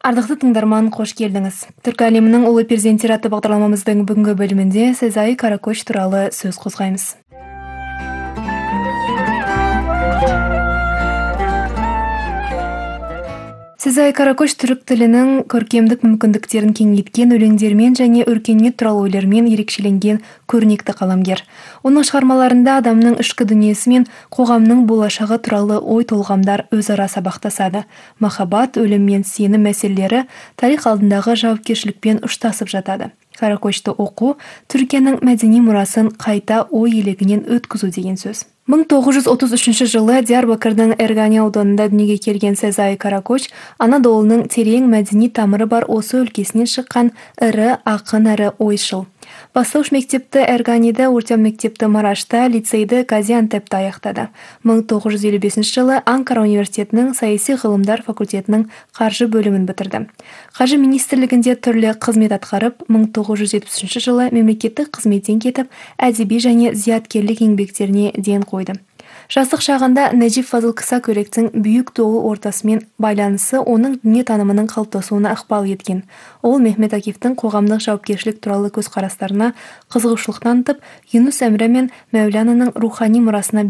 Ардақты тыңдарман, қош келдіңіз. Түркі әлемінің ұлы перзенттері атты бағдарламамыздың бүгінгі бөлімінде Сезай Каракөч туралы сөз қозғаймыз. Сезай Каракөч түрік тілінің көркемдік мүмкіндіктерін кеңейткен өлеңдермен және өркениет туралы ойлармен ерекшеленген көрнекті қаламгер. Оның шығармаларында адамның ішкі дүниесі мен қоғамның болашағы туралы ой толғамдар өзара сабақтасады. Махаббат, өлім мен сенім мәселелері тарих алдындағы жауапкершілікпен ұштасып жатады. Каракөчті оқу Түркияның мәдени мұрасын қайта ой елегінен өткізу деген сөз. 1933 жылы Диярбакырдың Эргани ауданында дүниеге келген Сезай Каракөч Анадолының терең мәдени тамыры бар осы өлкесінен шыққан ірі ақын әрі ойшыл. Бастауыш мектепті Эрганида, орта мектепті Марашта, лицейді Газиантепте аяқтады. 1955 жылы Анкара университетінің саяси ғылымдар факультетінің қаржы бөлімін бітірді. Қаржы министрлігінде түрлі қызмет атқарып, 1973 жылы мемлекеттік қызметтен кетіп, әдеби және зияткерлік еңбектеріне ден қойды. Жастық шағында Нәжип Фазыл Кысакөректің бүйік толы ортасымен байланысы оның дүниетанымының қалыптасуына ықпал еткен. Ол Мехмет Акифтің қоғамдық жауапкершілік туралы көзқарастарына қызығушылық танытып, Юнус Эмре мен Мәулананың рухани мұрасына